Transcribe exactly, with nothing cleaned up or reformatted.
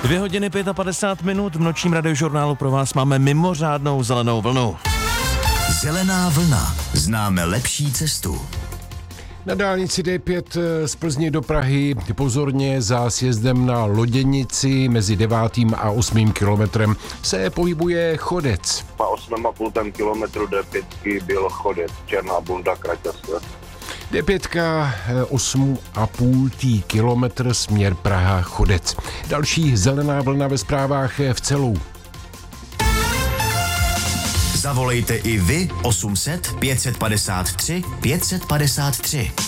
Dvě hodiny padesát pět minut v nočním radiožurnálu pro vás máme mimořádnou zelenou vlnu. Zelená vlna. Známe lepší cestu. Na dálnici D pět z Plzně do Prahy pozorně za sjezdem na Loděnici mezi devátým a osmým kilometrem se pohybuje chodec. Na osmém a půl kilometru D pět byl chodec, černá bunda Kraťasce. D pět osm a půl kilometr směr Praha chodec. Další zelená vlna ve zprávách v celou. Zavolejte i vy osm set pět set padesát tři pět set padesát tři.